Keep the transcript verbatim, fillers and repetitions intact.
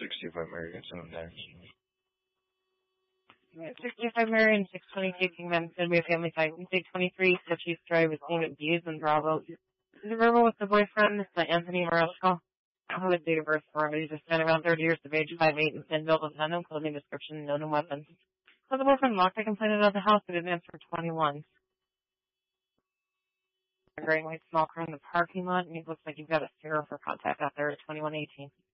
sixty-five Marion Zone there. sixty-five Marion, six twenty Taking Men, it's going to be a family fight. Wednesday twenty-three, Stitchy's Drive is being abused in Bravo. The verbal with the boyfriend, it's Anthony Marashko. Who is date of birth for him? He's just been around thirty years of age, five eight, and thin build with unknown clothing description, no known weapons. So the boyfriend locked a complaint out of the house, but didn't answer for twenty-one. A gray white small car in the parking lot, and it looks like you've got a zero for contact out there at twenty-one eighteen.